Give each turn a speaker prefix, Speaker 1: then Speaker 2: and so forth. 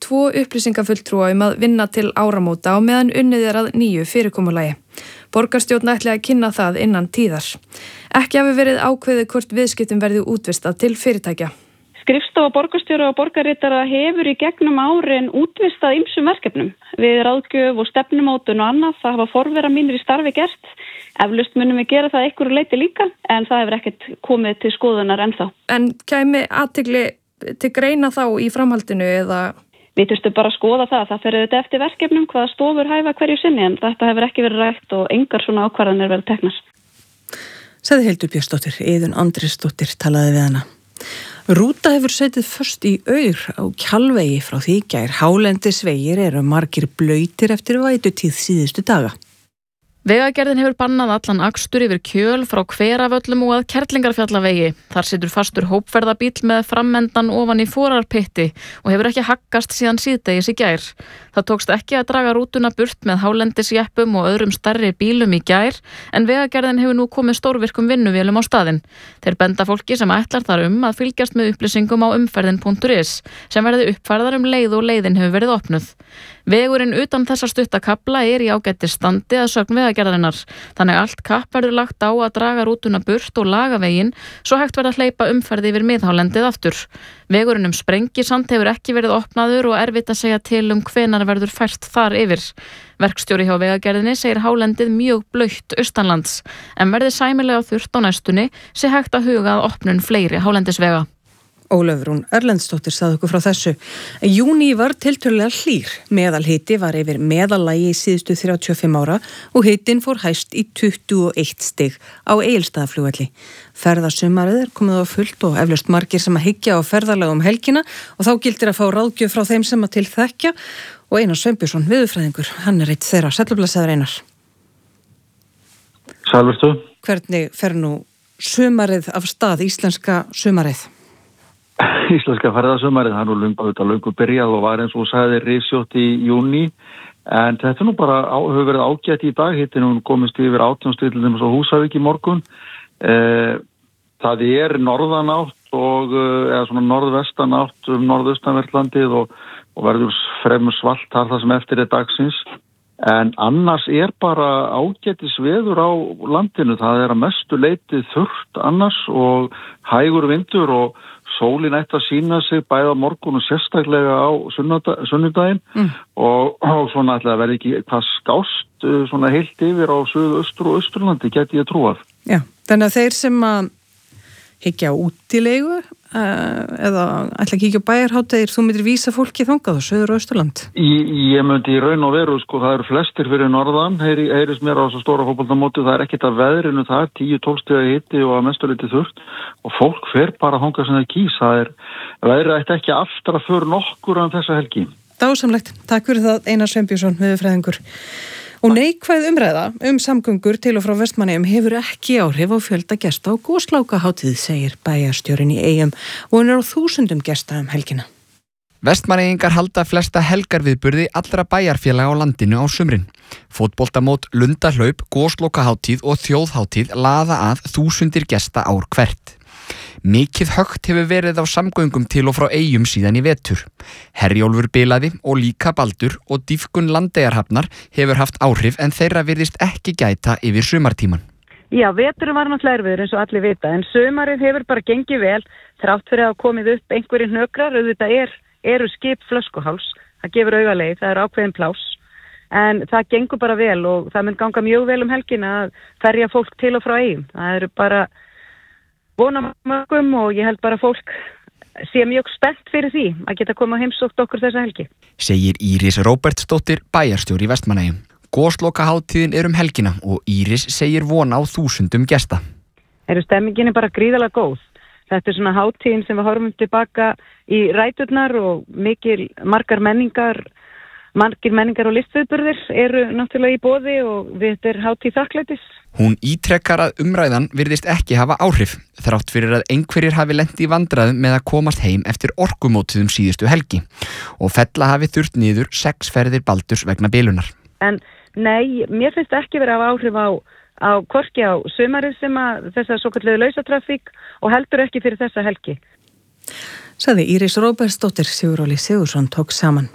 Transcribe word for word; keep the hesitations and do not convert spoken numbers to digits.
Speaker 1: tvo upplýsingafulltrúa um að vinna til áramóta á meðan unnið er að nýju fyrirkomulagi. Borgarstjórn ætli að kynna það innan tíðar. Ekki hafi verið ákveðið hvort viðskiptum verði útvistað til fyrirtækja.
Speaker 2: Skrifstofa borgarstjóra og borgarritara hefur í gegnum árin útvistað ýmsum verkefnum við ráðgjöf og stefnumótun og annað. Það hafa forvera mínir í starfi gert. Eflaust munum við gera það einhverju leyti líka, en það hefur ekkert komið til skoðunar ennþá.
Speaker 1: En kæmi athygli til greina þá í framhaldinu eða?
Speaker 2: Við þurftum bara að skoða það. Það fer auðvitað eftir verkefnum hvaða stofur hæfa hverju sinni, en þetta hefur ekki verið rætt og engar svona ákvarðanir verið teknar.
Speaker 3: Sagði Hildur Björnsdóttir, Iðunn Andrésdóttir talaði við hana. Rúta hefur setið föst í aur á Kjalvegi frá því í gær. Hálendisvegir eru margir blautir eftir vætutíð síðustu daga.
Speaker 4: Vegagerðin hefur bannað allan akstur yfir Kjöl frá Hveravöllum og að Kerlingarfjallavegi. Þar situr fastur hópferðabíll með framendan ofan í forarpitti og hefur ekki haggast síðan síðdegis í gær. Það tókst ekki að draga rútuna burt með hálendisjeppum og öðrum stærri bílum í gær, en Vegagerðin hefur nú komið stórvirkum vinnuvélum á staðinn. Þeir benda fólki sem ætlar þar um að fylgjast með upplýsingum á umferðin punktur is sem verði uppfærðar um leið og leiðin hefur verið opnuð. Vegurinn utan þessa stuttakafla er í ágætis standi að sögn Vegagerðarinnar. Þannig allt kapp verður lagt á að draga rútuna burt og laga veginn svo hægt verður að hleypa umferði yfir miðhálendið aftur. Vegurinn um Sprengisand hefur ekki verið opnaður og erfitt að segja til um hvenar verður fært þar yfir. Verkstjóri hjá Vegagerðinni segir hálendið mjög blautt austanlands, en verði sæmilega þurrt á næstunni sé hægt að huga að opnun fleiri hálendisvega.
Speaker 3: Ólöf Rún Erlendsdóttir sagði okkur frá þessu. Júní var tiltölulega hlýr. Meðalhiti var yfir meðallagi í síðustu þrjátíu og fimm ára og hitinn fór hæst í tuttugu og eitt stig á Egilsstaðaflugvelli. Ferðasumarið er komið á fullt og eflaust margir sem að hyggja á ferðalag um helgina og þá gildir að fá ráðgjöf frá þeim sem að til þekkja og Einar Sveinbjörnsson, veðurfræðingur, hann er eitt þeirra. Sællublasaður Einar.
Speaker 5: Sælvertu.
Speaker 3: Hvernig fer nú sumarið af stað, íslenska sumarið?
Speaker 5: Íslenska ferðasumarið, það er nú lungu, lungu byrjað og var eins og sagði risjótt í júní, en þetta er nú bara á, hefur verið ágætt í dag, hittin hún komist yfir átján stig til dæmis á Húsavík í morgun. Eh, það er norðanátt og eða svona norðvestanátt um norðaustanvertlandið og, og verður fremur svalt þar það sem eftir er dagsins. En annars er bara ágætis veður á landinu, það er að mestu leyti þurrt annars og hægur vindur og sólin ætti að sína sig bæða morgun og sérstaklega á sunnudaginn mm. og, og svona ætla að verði ekki hvað skást svona heilt yfir á suðaustur og austurlandi geti ég trúað.
Speaker 3: Já, þannig að þeir sem að hyggja á útilegu uh, eða ætla að kíkja á bæjarhátíðir, þú myndir vísa fólki þangað á Suður- og Austurland?
Speaker 5: Ég, ég myndi í raun og veru, sko, það eru flestir fyrir norðan, heyri, heyris mér á þessu stóra fótboltamóti, það er ekkert að veðrinu það, tíu til tólf stiga hiti og að mestu liti þurrt og fólk fer bara að hanga sem það kýs, það er, veðrið ætti ekki aftur að fyrir nokkur af þessa helgi.
Speaker 3: Dásamlegt, takk fyrir það Einar Sveinbjörnsson, veðurfræðingur. Og neikvæð umræða um samgöngur til og frá Vestmannaeyjum hefur ekki áhrif á fjölda gesta á Gosloka-hátíð, segir bæjarstjórinn í Eyjum og hún er á þúsundum gesta um helgina.
Speaker 6: Vestmannaeyingar halda flesta helgarviðburði allra bæjarfélaga á landinu á sumrin. Fótboltamót, lundahlaup, Gosloka-hátíð og þjóðhátíð laða að þúsundir gesta ár hvert. Mikið högt hefur verið á samgöngum til og frá Eyjum síðan í vetur. Herjólfur bilaði og líka Baldur og dýpkun Landeyjahafnar hefur haft áhrif en þeirra virðist ekki gæta yfir sumartíman.
Speaker 2: Já, veturinn var náttúrulega erfiður eins og allir vita, en sumarið hefur bara gengið vel þrátt fyrir að komið upp einhverjir hnökrar, auðvitað er, eru skip flöskuháls, það gefur augaleið, það er ákveðin pláss, en það gengur bara vel og það mun ganga mjög vel um helgina að ferja fólk til og frá Eyjum. Það eru bara vonamögum og ég held bara fólk sé mjög spennt fyrir því að geta koma heimsótt okkur þessa helgi.
Speaker 6: Segir Íris Róbertsdóttir, bæjarstjóri í Vestmannaeyjum. Gosloka-hátíðin er um helgina og Íris segir von á þúsundum gesta.
Speaker 2: Eru stemmingin er bara gríðalega góð. Þetta er svona hátíðin sem við horfum tilbaka í ræturnar og mikil margar menningar margir menningar og listviðburðir eru náttúrulega í boði og við er hátíð þakklætis.
Speaker 6: Hún ítrekkar að umræðan virðist ekki hafa áhrif, þrátt fyrir að einhverjir hafi lent í vandræðum með að komast heim eftir orkumótuðum síðustu helgi og fella hafi þurft niður sex ferðir Baldurs vegna bilunar.
Speaker 2: En nei, mér finnst ekki verið að hafa áhrif á, á hvorki á sumarið sem að þessa svokölluðu lausatrafík og heldur ekki fyrir þessa helgi.
Speaker 3: Sagði Íris Róbertsdóttir, Sigurjóli Sigurðsson tók saman.